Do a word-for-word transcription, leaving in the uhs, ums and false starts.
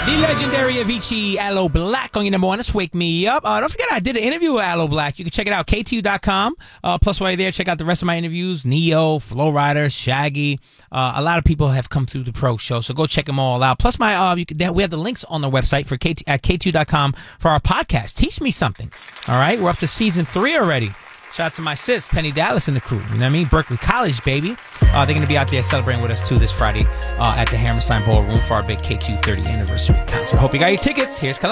The legendary Avicii, Aloe Black on your number one. Let's wake me up. Uh, don't forget, I did an interview with Aloe Black. You can check it out, K T U dot com. Uh, plus, while you're there, check out the rest of my interviews. Neo, Flow Rider, Shaggy. Uh, a lot of people have come through the pro show, so go check them all out. Plus, my uh, you can, we have the links on the website for K T, at K T U dot com for our podcast. Teach Me Something. All right, we're up to season three already. Shout out to my sis, Penny Dallas, and the crew. You know what I mean? Berkeley College, baby. Uh, they're going to be out there celebrating with us, too, this Friday uh, at the Hammerstein Ballroom for our big K two thirty anniversary concert. Hope you got your tickets. Here's Kalani.